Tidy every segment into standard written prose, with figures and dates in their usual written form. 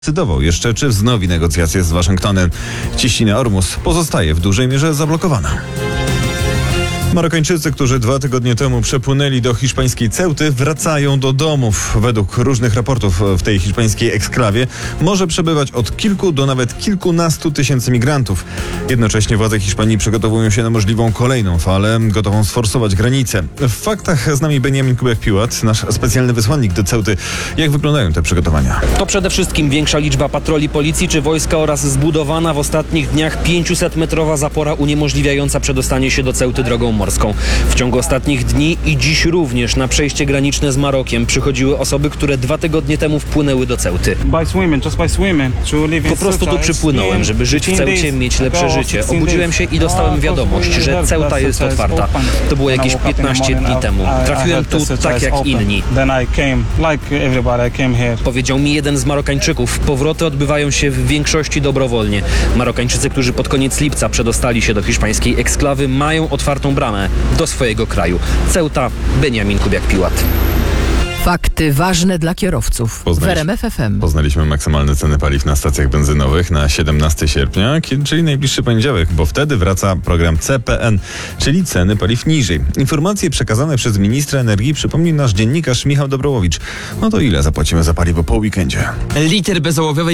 Decydował jeszcze, czy wznowi negocjacje z Waszyngtonem. Cieśnina Ormus pozostaje w dużej mierze zablokowana. Marokańczycy, którzy 2 tygodnie temu przepłynęli do hiszpańskiej Ceuty, wracają do domów. Według różnych raportów w tej hiszpańskiej eksklawie może przebywać od kilku do nawet kilkunastu tysięcy migrantów. Jednocześnie władze Hiszpanii przygotowują się na możliwą kolejną falę, gotową sforsować granice. W faktach z nami Benjamin Kubiak-Piłat, nasz specjalny wysłannik do Ceuty. Jak wyglądają te przygotowania? To przede wszystkim większa liczba patroli policji czy wojska oraz zbudowana w ostatnich dniach 500-metrowa zapora uniemożliwiająca przedostanie się do Ceuty drogą morską. W ciągu ostatnich dni i dziś również na przejście graniczne z Marokiem przychodziły osoby, które 2 tygodnie temu wpłynęły do Ceuty. Po prostu tu przypłynąłem, żeby żyć w Ceucie, mieć lepsze życie. Obudziłem się i dostałem wiadomość, że Ceuta jest otwarta. To było jakieś 15 dni temu. Trafiłem tu tak jak inni. Powiedział mi jeden z Marokańczyków. Powroty odbywają się w większości dobrowolnie. Marokańczycy, którzy pod koniec lipca przedostali się do hiszpańskiej eksklawy, mają otwartą bramę do swojego kraju. Ceuta, Benjamin Kubiak-Piłat. Fakty ważne dla kierowców w RMF FM. Poznaliśmy maksymalne ceny paliw na stacjach benzynowych na 17 sierpnia, czyli najbliższy poniedziałek, bo wtedy wraca program CPN, czyli ceny paliw niżej. Informacje przekazane przez ministra energii przypomni nasz dziennikarz Michał Dobrołowicz. No to ile zapłacimy za paliwo po weekendzie? Liter bezołowiowej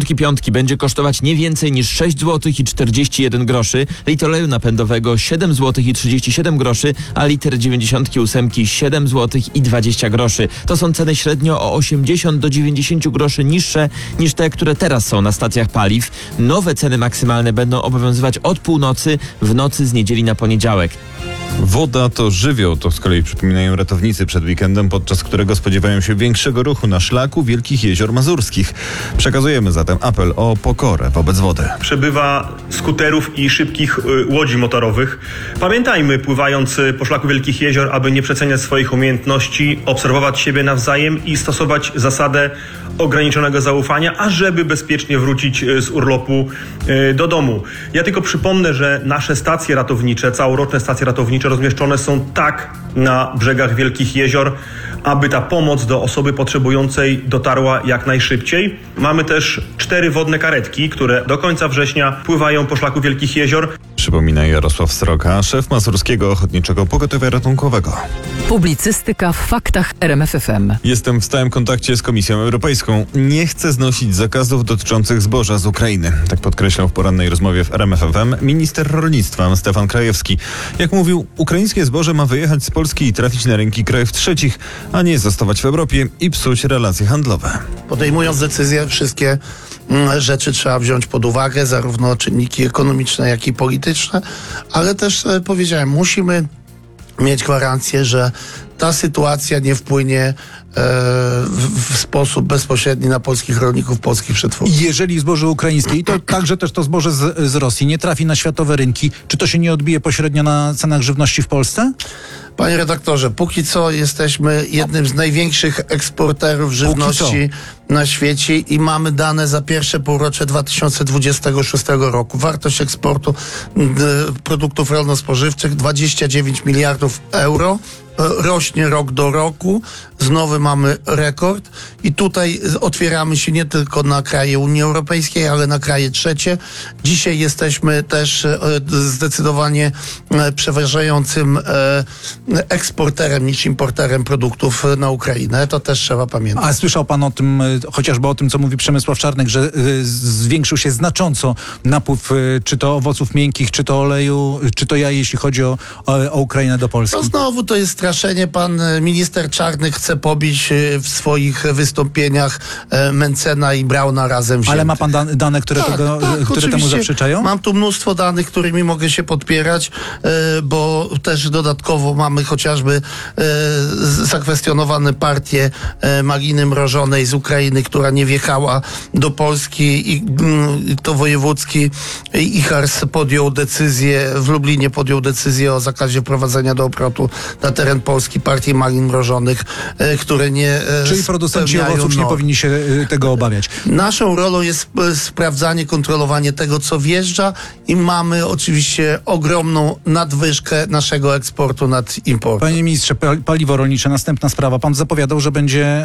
95 będzie kosztować nie więcej niż 6 zł i 41 groszy, litr oleju napędowego 7 zł i 37 groszy, a liter 98 7 zł i 20 groszy. To są ceny średnio o 80 do 90 groszy niższe niż te, które teraz są na stacjach paliw. Nowe ceny maksymalne będą obowiązywać od północy w nocy z niedzieli na poniedziałek. Woda to żywioł, to z kolei przypominają ratownicy przed weekendem, podczas którego spodziewają się większego ruchu na szlaku Wielkich Jezior Mazurskich. Przekazujemy zatem apel o pokorę wobec wody. Przybywa skuterów i szybkich łodzi motorowych. Pamiętajmy, pływając po szlaku Wielkich Jezior, aby nie przeceniać swoich umiejętności, obserwować siebie nawzajem i stosować zasadę ograniczonego zaufania, ażeby bezpiecznie wrócić z urlopu do domu. Ja tylko przypomnę, że nasze stacje ratownicze, całoroczne stacje ratownicze rozmieszczone są tak na brzegach Wielkich Jezior, aby ta pomoc do osoby potrzebującej dotarła jak najszybciej. Mamy też 4 wodne karetki, które do końca września pływają po szlaku Wielkich Jezior. Przypomina Jarosław Sroka, szef Mazurskiego Ochotniczego Pogotowia Ratunkowego. Publicystyka w faktach RMF FM. Jestem w stałym kontakcie z Komisją Europejską. Nie chcę znosić zakazów dotyczących zboża z Ukrainy. Tak podkreślał w porannej rozmowie w RMF FM minister rolnictwa Stefan Krajewski. Jak mówił, ukraińskie zboże ma wyjechać z Polski i trafić na rynki krajów trzecich, a nie zostawać w Europie i psuć relacje handlowe. Podejmując decyzje, wszystkie rzeczy trzeba wziąć pod uwagę, zarówno czynniki ekonomiczne, jak i polityczne, ale też powiedziałem, musimy mieć gwarancję, że ta sytuacja nie wpłynie w sposób bezpośredni na polskich rolników, polskich przetwórców. Jeżeli zboże ukraińskie i to także też to zboże z Rosji nie trafi na światowe rynki, czy to się nie odbije pośrednio na cenach żywności w Polsce? Panie redaktorze, póki co jesteśmy jednym z największych eksporterów żywności na świecie i mamy dane za pierwsze półrocze 2026 roku. Wartość eksportu produktów rolno-spożywczych 29 miliardów euro. Rośnie rok do roku, znowu mamy rekord i tutaj otwieramy się nie tylko na kraje Unii Europejskiej, ale na kraje trzecie. Dzisiaj jesteśmy też zdecydowanie przeważającym eksporterem niż importerem produktów na Ukrainę. To też trzeba pamiętać. A słyszał pan o tym, chociażby o tym, co mówi Przemysław Czarnek, że zwiększył się znacząco napływ czy to owoców miękkich, czy to oleju, czy to jaj, jeśli chodzi o Ukrainę do Polski? No znowu to jest straszenie. Pan minister Czarnek chce pobić w swoich wystąpieniach Mencena i Brauna razem wzięte. Ale ma pan dane, które, które temu zaprzeczają? Mam tu mnóstwo danych, którymi mogę się podpierać, bo też dodatkowo mamy chociażby zakwestionowane partię maliny mrożonej z Ukrainy, która nie wjechała do Polski i to wojewódzki IJHARS podjął decyzję, w Lublinie podjął decyzję o zakazie wprowadzenia do obrotu na terenie teren Polski partii malin mrożonych, które nie Czyli producenci spełniają owoców nie norm. powinni się tego obawiać. Naszą rolą jest sprawdzanie, kontrolowanie tego, co wjeżdża i mamy oczywiście ogromną nadwyżkę naszego eksportu nad importem. Panie ministrze, paliwo rolnicze, następna sprawa. Pan zapowiadał, że będzie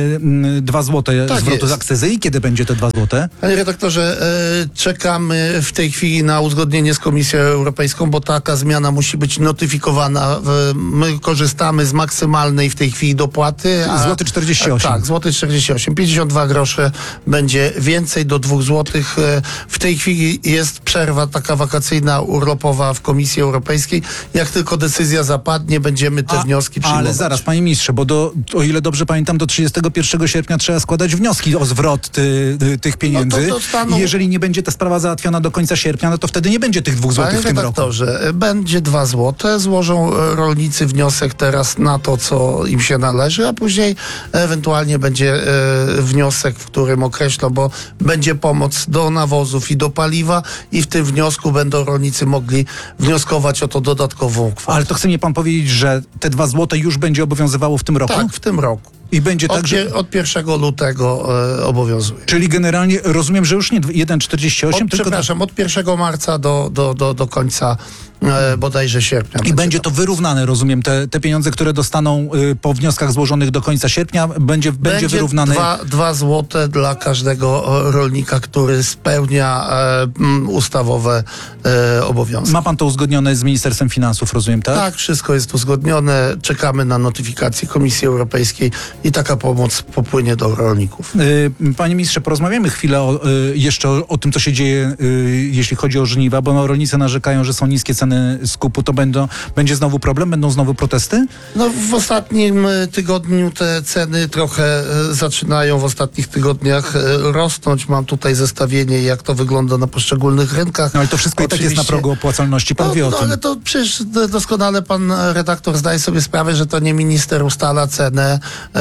2 złote Tak zwrotu z jest. akcyzy. I kiedy będzie te 2 złote? Panie redaktorze, czekamy w tej chwili na uzgodnienie z Komisją Europejską, bo taka zmiana musi być notyfikowana. My korzystamy z maksymalnej w tej chwili dopłaty. Złoty 48. Tak, złoty 48. 52 grosze będzie więcej do 2 złotych. W tej chwili jest przerwa taka wakacyjna, urlopowa w Komisji Europejskiej. Jak tylko decyzja zapadnie, będziemy te wnioski przyjmować. Ale zaraz, panie ministrze, bo o ile dobrze pamiętam, do 31 sierpnia trzeba składać wnioski o zwrot tych pieniędzy. No to dostaną- I jeżeli nie będzie ta sprawa załatwiona do końca sierpnia, no to wtedy nie będzie tych 2 złotych Panie w tym roku. redaktorze, będzie 2 złote, złożą rolnicy wniosek teraz na to, co im się należy, a później ewentualnie będzie wniosek, w którym określą, bo będzie pomoc do nawozów i do paliwa i w tym wniosku będą rolnicy mogli wnioskować o to dodatkową kwotę. Ale to chce mi pan powiedzieć, że te 2 złote już będzie obowiązywało w tym roku? Tak, w tym roku. I będzie tak, że... Od 1 lutego obowiązuje. Czyli generalnie rozumiem, że już nie 1,48, tylko... Przepraszam, od 1 marca do końca bodajże sierpnia. I będzie to wyrównane, rozumiem, te pieniądze, które dostaną po wnioskach złożonych do końca sierpnia, będzie wyrównane. 2 złote dla każdego rolnika, który spełnia ustawowe obowiązki. Ma pan to uzgodnione z Ministerstwem Finansów, rozumiem, tak? Tak, wszystko jest uzgodnione. Czekamy na notyfikację Komisji Europejskiej i taka pomoc popłynie do rolników. Panie ministrze, porozmawiamy chwilę jeszcze o tym, co się dzieje, jeśli chodzi o żniwa, bo rolnicy narzekają, że są niskie ceny skupu. To będzie znowu problem? Będą znowu protesty? No, w ostatnim tygodniu te ceny trochę zaczynają w ostatnich tygodniach rosnąć. Mam tutaj zestawienie, jak to wygląda na poszczególnych rynkach. No ale to wszystko i tak jest na progu opłacalności. Pan wie o tym. Ale to przecież doskonale pan redaktor zdaje sobie sprawę, że to nie minister ustala cenę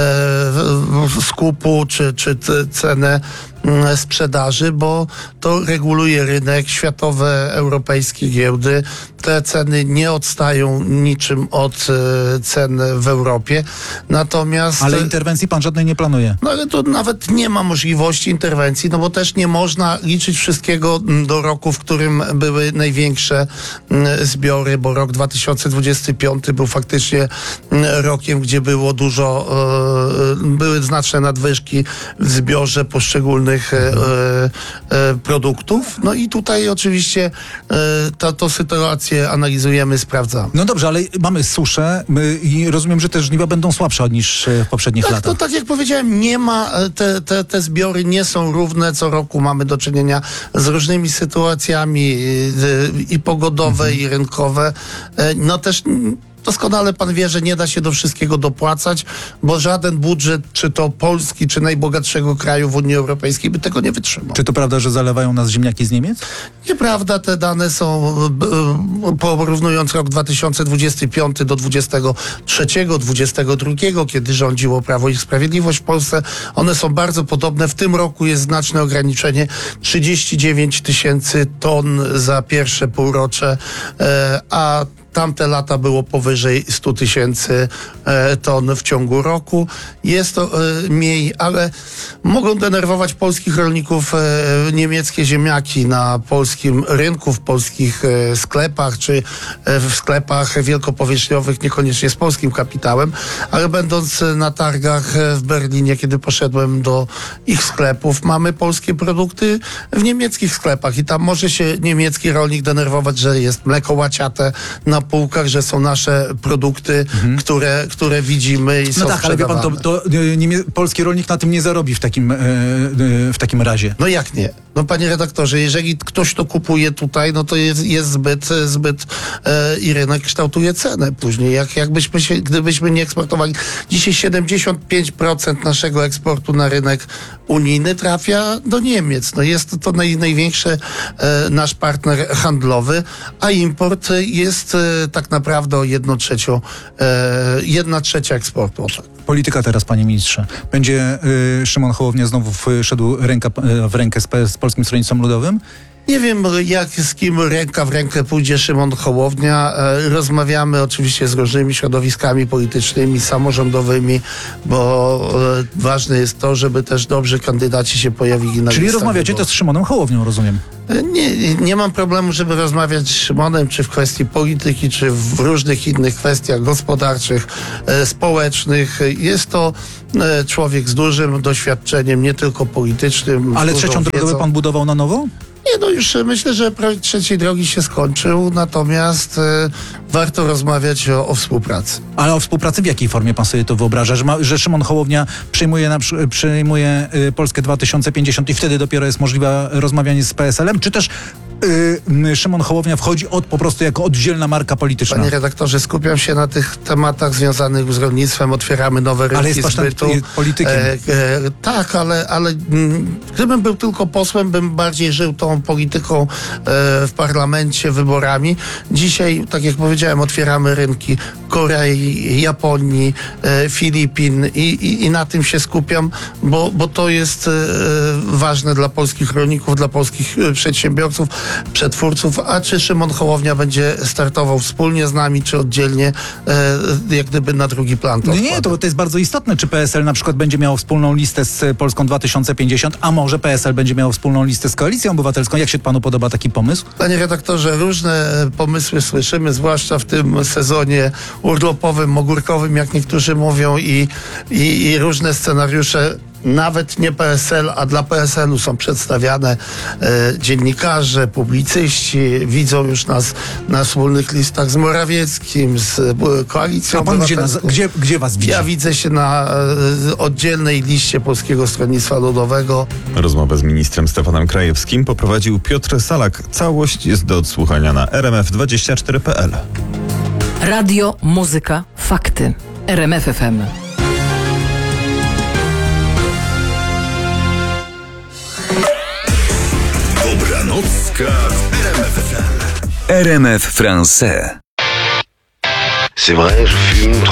skupu czy cenę sprzedaży, bo to reguluje rynek, światowe, europejskie giełdy. Te ceny nie odstają niczym od cen w Europie. Natomiast... Ale interwencji pan żadnej nie planuje. No ale to nawet nie ma możliwości interwencji, no bo też nie można liczyć wszystkiego do roku, w którym były największe zbiory, bo rok 2025 był faktycznie rokiem, gdzie było były znaczne nadwyżki w zbiorze poszczególnych produktów. No i tutaj oczywiście tę sytuację analizujemy, sprawdzamy. No dobrze, ale mamy suszę i rozumiem, że te żniwa będą słabsze niż w poprzednich Tak, latach. to tak jak powiedziałem, nie ma, te zbiory nie są równe. Co roku mamy do czynienia z różnymi sytuacjami i pogodowe, i rynkowe. No też doskonale pan wie, że nie da się do wszystkiego dopłacać, bo żaden budżet, czy to Polski, czy najbogatszego kraju w Unii Europejskiej by tego nie wytrzymał. Czy to prawda, że zalewają nas ziemniaki z Niemiec? Nieprawda, te dane są, porównując rok 2025 do 23, 22, kiedy rządziło Prawo i Sprawiedliwość w Polsce, one są bardzo podobne. W tym roku jest znaczne ograniczenie, 39 000 ton za pierwsze półrocze, a tamte lata było powyżej 100 000 ton w ciągu roku. Jest to mniej, ale mogą denerwować polskich rolników niemieckie ziemniaki na polskim rynku, w polskich sklepach, czy w sklepach wielkopowierzchniowych, niekoniecznie z polskim kapitałem, ale będąc na targach w Berlinie, kiedy poszedłem do ich sklepów, mamy polskie produkty w niemieckich sklepach i tam może się niemiecki rolnik denerwować, że jest mleko łaciate na półkach, że są nasze produkty, które widzimy i są No tak, ale wie pan, polski rolnik na tym nie zarobi w takim razie. No jak nie? No panie redaktorze, jeżeli ktoś to kupuje tutaj, no to jest zbyt i rynek kształtuje cenę później. Gdybyśmy nie eksportowali. Dzisiaj 75% naszego eksportu na rynek unijny trafia do Niemiec. No jest to największy nasz partner handlowy, a import jest tak naprawdę o 1/3 eksportu. Tak. Polityka teraz, panie ministrze. Będzie Szymon Hołownia znowu szedł ręka w rękę z Polskim Stronnictwem Ludowym? Nie wiem, jak z kim ręka w rękę pójdzie Szymon Hołownia. Rozmawiamy oczywiście z różnymi środowiskami politycznymi, samorządowymi, bo ważne jest to, żeby też dobrzy kandydaci się pojawili na Czyli listach rozmawiacie to wyborczych. z Szymonem Hołownią, rozumiem. Nie mam problemu, żeby rozmawiać z Szymonem, czy w kwestii polityki, czy w różnych innych kwestiach gospodarczych, społecznych. Jest to człowiek z dużym doświadczeniem, nie tylko politycznym. Ale z dużą trzecią drogę wiedzą. by pan budował na nowo? Nie, no już myślę, że projekt trzeciej drogi się skończył, natomiast warto rozmawiać o współpracy. Ale o współpracy w jakiej formie pan sobie to wyobraża? Że Szymon Hołownia przyjmuje Polskę 2050 i wtedy dopiero jest możliwe rozmawianie z PSL-em? Czy też Szymon Hołownia wchodzi po prostu jako oddzielna marka polityczna? Panie redaktorze, skupiam się na tych tematach związanych z rolnictwem, otwieramy nowe rynki Ale jest pan zbytu. politykiem. Tak, ale gdybym był tylko posłem, bym bardziej żył tą polityką w parlamencie, wyborami. Dzisiaj, tak jak powiedziałem, otwieramy rynki Korei, Japonii, Filipin i na tym się skupiam, bo to jest ważne dla polskich rolników, dla polskich przedsiębiorców, przetwórców. A czy Szymon Hołownia będzie startował wspólnie z nami, czy oddzielnie, jak gdyby na drugi plan to Nie, to jest bardzo istotne, czy PSL na przykład będzie miało wspólną listę z Polską 2050, a może PSL będzie miało wspólną listę z Koalicją Obywatelską. Jak się panu podoba taki pomysł? Panie redaktorze, różne pomysły słyszymy, zwłaszcza w tym sezonie urlopowym, ogórkowym, jak niektórzy mówią, i różne scenariusze. Nawet nie PSL, a dla PSL-u są przedstawiane. Dziennikarze, publicyści widzą już nas na wspólnych listach z Morawieckim, z Koalicją A pan Obywatelską. gdzie was widzi? Ja widzę się na oddzielnej liście Polskiego Stronnictwa Ludowego. Rozmowę z ministrem Stefanem Krajewskim poprowadził Piotr Salak. Całość jest do odsłuchania na rmf24.pl. Radio, muzyka, fakty. RMF FM. Dobranocka w RMF FM. RMF Français. C'est vrai, je fume trop.